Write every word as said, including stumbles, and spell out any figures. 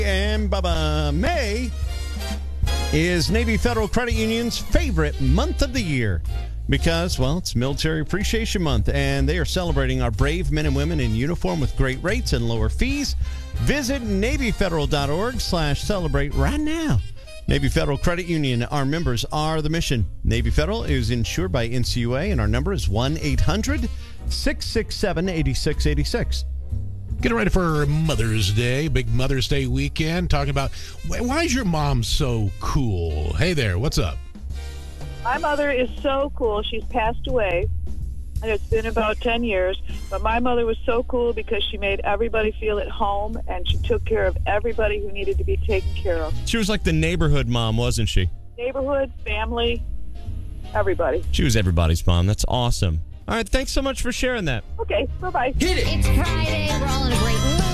And Bubba, May is Navy Federal Credit Union's favorite month of the year because, well, it's Military Appreciation Month, and they are celebrating our brave men and women in uniform with great rates and lower fees. Visit NavyFederal.org slash celebrate right now. Navy Federal Credit Union, our members are the mission. Navy Federal is insured by N C U A, and our number is one eight hundred six six seven eight six eight six. Getting ready for Mother's Day, big Mother's Day weekend, talking about why is your mom so cool? Hey there, what's up? My mother is so cool. She's passed away, and it's been about ten years. But my mother was so cool because she made everybody feel at home, and she took care of everybody who needed to be taken care of. She was like the neighborhood mom, wasn't she? Neighborhood, family, everybody. She was everybody's mom. That's awesome. All right, thanks so much for sharing that. Okay, bye-bye. Hit it. It's Friday. We're all in a great mood.